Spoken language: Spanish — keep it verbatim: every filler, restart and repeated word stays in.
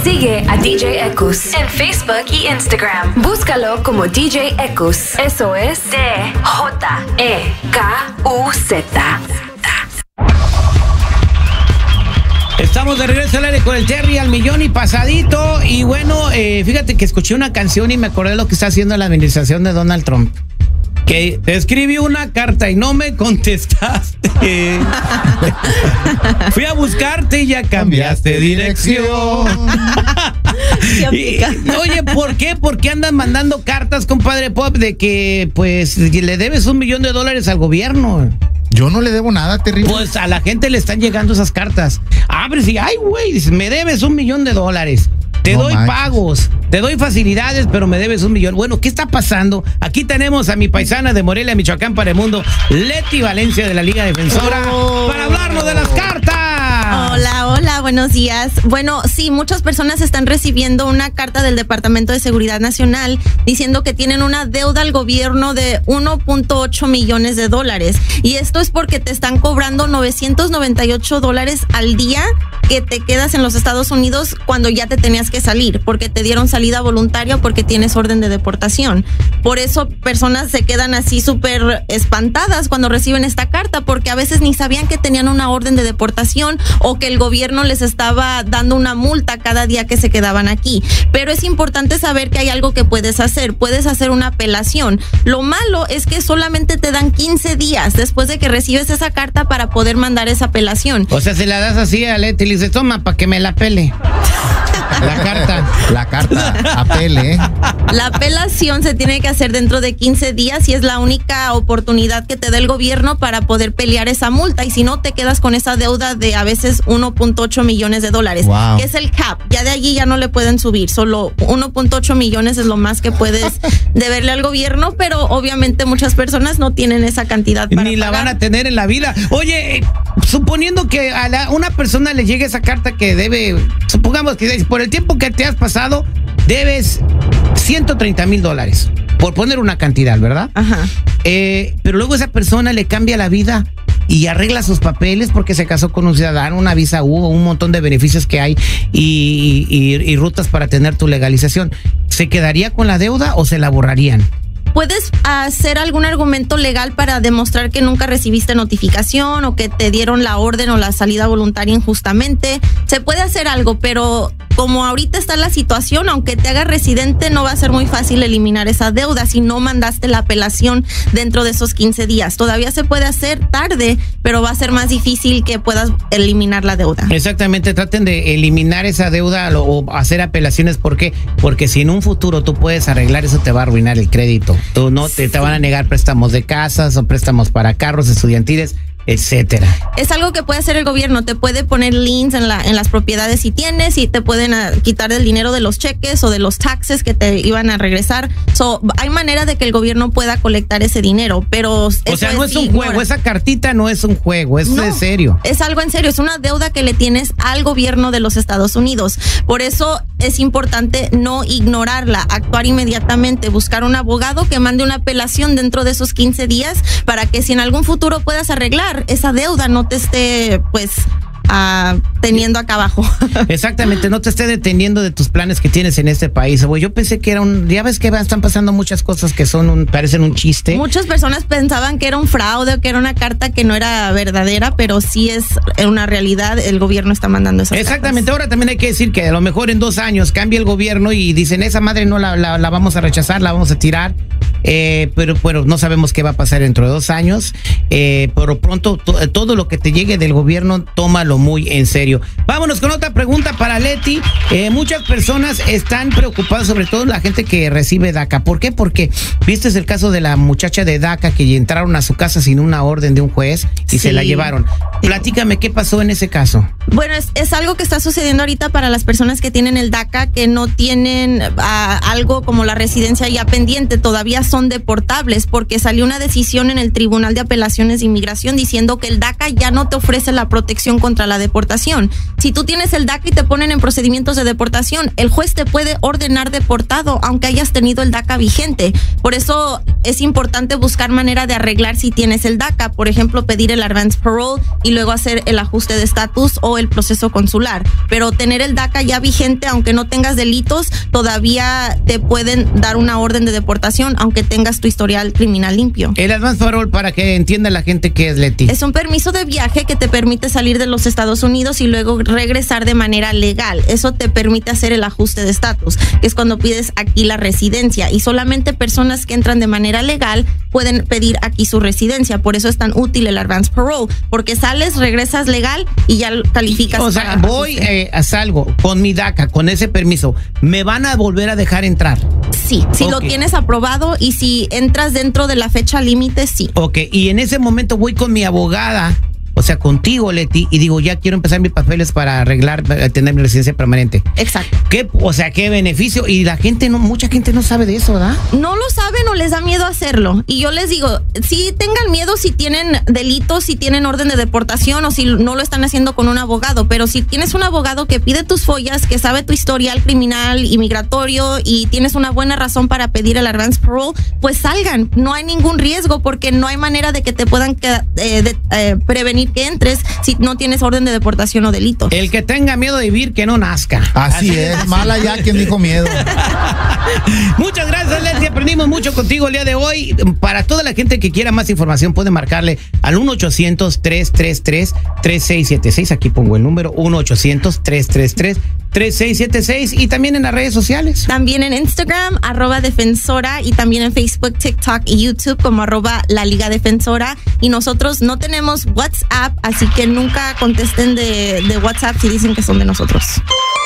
Sigue a D J Ekus en Facebook y Instagram. Búscalo como D J Ekus. Eso es D J E K U Z. Estamos de regreso al aire con el Terry al millón y pasadito. Y bueno, eh, fíjate que escuché una canción y me acordé de lo que está haciendo la administración de Donald Trump. Que te escribí una carta y no me contestaste. Fui a buscarte y ya cambiaste dirección. Y, oye, ¿por qué? ¿Por qué andan mandando cartas, compadre Pop, de que pues le debes un millón de dólares al gobierno? Yo no le debo nada, Terry. Pues a la gente le están llegando esas cartas. Abres y, ay, güey, me debes un millón de dólares. Te no doy manches. pagos, te doy facilidades, pero me debes un millón. Bueno, ¿qué está pasando? Aquí tenemos a mi paisana de Morelia, Michoacán, para el mundo, Leti Valencia de la Liga Defensora, oh. para hablarnos de las cartas. Hola, hola, buenos días. Bueno, sí, muchas personas están recibiendo una carta del Departamento de Seguridad Nacional diciendo que tienen una deuda al gobierno de uno punto ocho millones de dólares. Y esto es porque te están cobrando novecientos noventa y ocho dólares al día que te quedas en los Estados Unidos cuando ya te tenías que salir, porque te dieron salida voluntaria o porque tienes orden de deportación. Por eso personas se quedan así súper espantadas cuando reciben esta carta, porque a veces ni sabían que tenían una orden de deportación o que el gobierno les estaba dando una multa cada día que se quedaban aquí. Pero es importante saber que hay algo que puedes hacer. Puedes hacer una apelación. Lo malo es que solamente te dan quince días después de que recibes esa carta para poder mandar esa apelación. O sea, se la das así a Leti y le dices, toma, para que me la pele. La carta. La carta, apele. La apelación se tiene que hacer dentro de quince días y es la única oportunidad que te da el gobierno para poder pelear esa multa. Y si no, te quedas con esa deuda de a veces uno punto ocho millones de dólares, wow. que es el cap. Ya de allí ya no le pueden subir. Solo uno punto ocho millones es lo más que puedes deberle al gobierno, pero obviamente muchas personas no tienen esa cantidad para Ni pagar. La van a tener en la vida. Oye, eh, suponiendo que a la, una persona le llegue esa carta que debe, supongamos que por el tiempo que te has pasado, debes ciento treinta mil dólares, por poner una cantidad, ¿verdad? Ajá. Eh, pero luego esa persona le cambia la vida y arregla sus papeles porque se casó con un ciudadano, una visa U, un montón de beneficios que hay y, y, y rutas para tener tu legalización. ¿Se quedaría con la deuda o se la borrarían? Puedes hacer algún argumento legal para demostrar que nunca recibiste notificación o que te dieron la orden o la salida voluntaria injustamente. Se puede hacer algo, pero como ahorita está la situación, aunque te hagas residente, no va a ser muy fácil eliminar esa deuda si no mandaste la apelación dentro de esos quince días. Todavía se puede hacer tarde, pero va a ser más difícil que puedas eliminar la deuda. Exactamente, traten de eliminar esa deuda o hacer apelaciones. ¿Por qué? Porque si en un futuro tú puedes arreglar eso, te va a arruinar el crédito. Tú no te, te van a negar préstamos de casas o préstamos para carros estudiantiles, etcétera. Es algo que puede hacer el gobierno. Te puede poner liens en la en las propiedades si tienes, y te pueden uh, quitar el dinero de los cheques o de los taxes que te iban a regresar. So, hay manera de que el gobierno pueda colectar ese dinero, pero o sea, no es, es un ignora. juego. Esa cartita no es un juego, es no, en serio. Es algo en serio, es una deuda que le tienes al gobierno de los Estados Unidos. Por eso es importante no ignorarla, actuar inmediatamente, buscar un abogado que mande una apelación dentro de esos quince días para que si en algún futuro puedas arreglar esa deuda, no te esté pues uh, teniendo acá abajo. Exactamente, no te esté deteniendo de tus planes que tienes en este país. Yo pensé que era un, ya ves que están pasando muchas cosas que son un, parecen un chiste. Muchas personas pensaban que era un fraude o que era una carta que no era verdadera, pero sí es una realidad. El gobierno está mandando esas Exactamente, cartas. Ahora también hay que decir que a lo mejor en dos años cambia el gobierno y dicen esa madre no la, la, la vamos a rechazar, la vamos a tirar. Eh, pero bueno, no sabemos qué va a pasar dentro de dos años. Eh, pero pronto to, todo lo que te llegue del gobierno, tómalo muy en serio. Vámonos con otra pregunta para Leti. Eh, muchas personas están preocupadas, sobre todo la gente que recibe DACA. ¿Por qué? Porque viste el caso de la muchacha de DACA que entraron a su casa sin una orden de un juez y sí. se la llevaron. Platícame qué pasó en ese caso. Bueno, es, es algo que está sucediendo ahorita para las personas que tienen el DACA, que no tienen uh, algo como la residencia ya pendiente, todavía son deportables porque salió una decisión en el Tribunal de Apelaciones de Inmigración diciendo que el DACA ya no te ofrece la protección contra la deportación. Si tú tienes el DACA y te ponen en procedimientos de deportación, el juez te puede ordenar deportado aunque hayas tenido el DACA vigente. Por eso es importante buscar manera de arreglar si tienes el DACA, por ejemplo, pedir el advance parole y luego hacer el ajuste de estatus o el proceso consular. Pero tener el DACA ya vigente, aunque no tengas delitos, todavía te pueden dar una orden de deportación aunque tengas tu historial criminal limpio. El advance parole, para que entienda la gente que es, Leti. Es un permiso de viaje que te permite salir de los Estados Unidos y luego regresar de manera legal. Eso te permite hacer el ajuste de estatus, que es cuando pides aquí la residencia, y solamente personas que entran de manera legal pueden pedir aquí su residencia. Por eso es tan útil el advance parole, porque sales, regresas legal y ya calificas. O sea, voy, eh, salgo con mi DACA, con ese permiso, ¿me van a volver a dejar entrar? Sí, si okay. lo tienes aprobado y si entras dentro de la fecha límite, sí. Ok, y en ese momento voy con mi abogada, o sea, contigo, Leti, y digo, ya quiero empezar mis papeles para arreglar, para tener mi residencia permanente. Exacto. ¿Qué, o sea, qué beneficio? Y la gente, no, mucha gente no sabe de eso, ¿verdad? No lo saben o les da miedo hacerlo. Y yo les digo, sí tengan miedo si tienen delitos, si tienen orden de deportación o si no lo están haciendo con un abogado. Pero si tienes un abogado que pide tus follas, que sabe tu historial criminal y migratorio y tienes una buena razón para pedir el advance parole, pues salgan. No hay ningún riesgo porque no hay manera de que te puedan eh, de, eh, prevenir que entres si no tienes orden de deportación o delito. El que tenga miedo de vivir, que no nazca. Así, Así es, mala ya quien dijo miedo. Muchas gracias, Leti, aprendimos mucho contigo el día de hoy. Para toda la gente que quiera más información, puede marcarle al uno ochocientos, tres tres tres, tres seis siete seis. Aquí pongo el número uno ochocientos, tres tres tres, tres seis siete seis, y también en las redes sociales. También en Instagram, arroba defensora, y también en Facebook, TikTok y YouTube como arroba la Liga Defensora. Y nosotros no tenemos WhatsApp, así que nunca contesten de, de WhatsApp si dicen que son de nosotros.